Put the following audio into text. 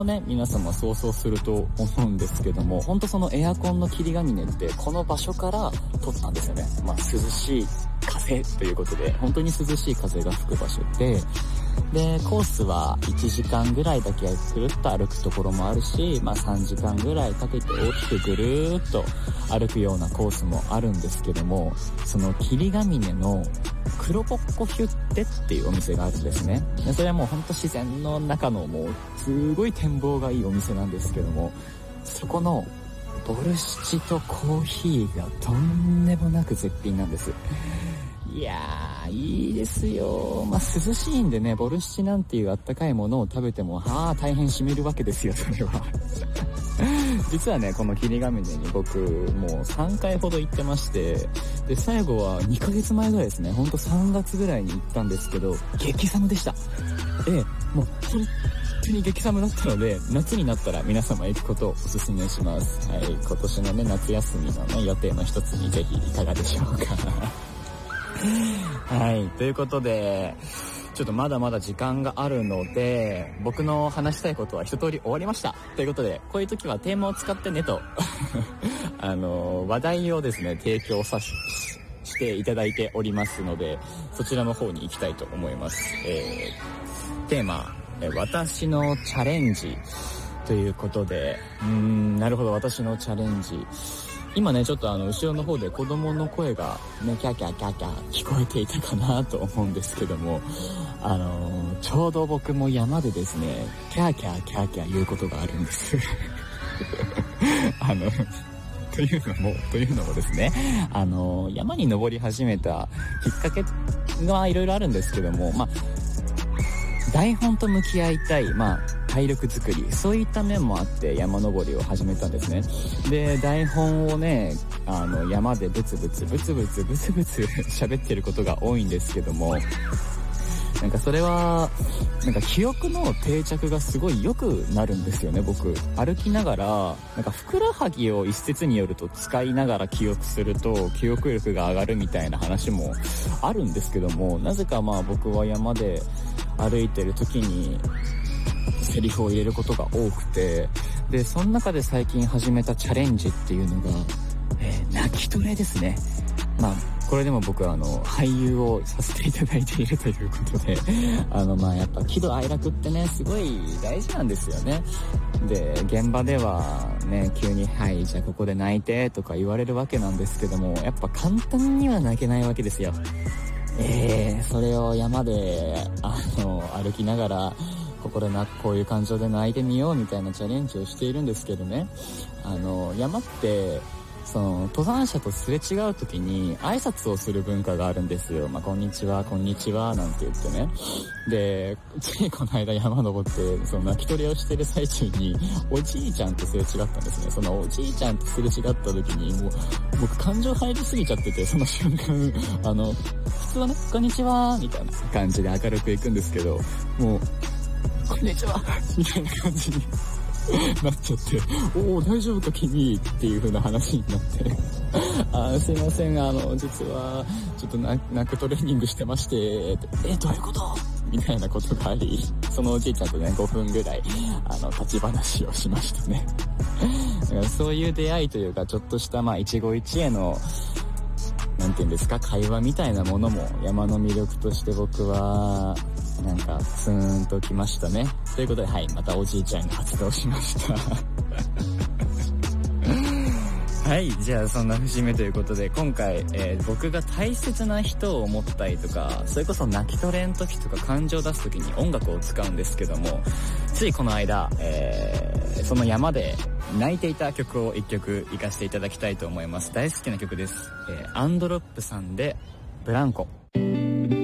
ね、皆様想像すると思うんですけども、ほんとそのエアコンの霧ヶ峰ってこの場所から撮ったんですよね。涼しい風ということで、本当に涼しい風が吹く場所で、コースは1時間ぐらいだけくるっと歩くところもあるし、3時間ぐらいかけて大きくぐるーっと歩くようなコースもあるんですけども、その霧ヶ峰の黒ポッコヒュッテっていうお店があるんですね。でそれはもうほんと自然の中のもうすごい展望がいいお店なんですけども、そこのボルシチとコーヒーがとんでもなく絶品なんです。いやー、いいですよ。涼しいんでね、ボルシチなんていうあったかいものを食べても、大変染みるわけですよ、それは。実はね、この霧ヶ峰に僕、もう3回ほど行ってまして、で、最後は2ヶ月前ぐらいですね、ほんと3月ぐらいに行ったんですけど、激寒でした。もう本当に激寒だったので、夏になったら皆様行くことをお勧めします。はい、今年のね、夏休みのね、予定の一つにぜひいかがでしょうか。はい、ということで、ちょっとまだまだ時間があるので、僕の話したいことは一通り終わりました。ということで、こういう時はテーマを使ってねと、話題をですね、提供していただいておりますので、そちらの方に行きたいと思います。テーマ、私のチャレンジということで、なるほど、私のチャレンジ。今ね、ちょっと後ろの方で子供の声がね、キャーキャーキャーキャー聞こえていたかなと思うんですけども、ちょうど僕も山でですね、キャーキャーキャーキャー言うことがあるんです。というのもですね、山に登り始めたきっかけがいろいろあるんですけども、台本と向き合いたい、体力作り、そういった面もあって山登りを始めたんですね。で、台本をね、山でブツブツ喋ってることが多いんですけども、それは、記憶の定着がすごい良くなるんですよね、僕。歩きながら、ふくらはぎを一説によると使いながら記憶すると記憶力が上がるみたいな話もあるんですけども、なぜか僕は山で歩いてる時にセリフを入れることが多くて、で、その中で最近始めたチャレンジっていうのが、泣きトレですね。これでも僕は俳優をさせていただいているということで、やっぱ喜怒哀楽ってね、すごい大事なんですよね。で、現場ではね、急に、はい、じゃあここで泣いてとか言われるわけなんですけども、やっぱ簡単には泣けないわけですよ。それを山で、歩きながら、こういう感情で泣いてみようみたいなチャレンジをしているんですけどね、山って、登山者とすれ違う時に挨拶をする文化があるんですよ。こんにちは、こんにちは、なんて言ってね。で、ついこの間山登って、泣き取りをしてる最中に、おじいちゃんとすれ違ったんですね。そのおじいちゃんとすれ違った時に、もう、僕感情入りすぎちゃってて、その瞬間、普通はね、こんにちは、みたいな感じで明るく行くんですけど、もう、こんにちはみたいな感じになっちゃって、大丈夫か君っていう風な話になってすいません、実はちょっと泣くトレーニングしてまして、どういうことみたいなことがあり、そのおじいちゃんとね5分ぐらい立ち話をしましたね。だからそういう出会いというか、ちょっとした一期一会のなんていうんですか、会話みたいなものも山の魅力として僕はスーンときましたね。ということで、はい、またおじいちゃんが発動しましたはい、じゃあそんな節目ということで、今回、僕が大切な人を思ったりとか、それこそ泣きトレの時とか感情を出す時に音楽を使うんですけども、ついこの間、その山で泣いていた曲を一曲聴かせていただきたいと思います。大好きな曲です。アンドロップさんでブランコ。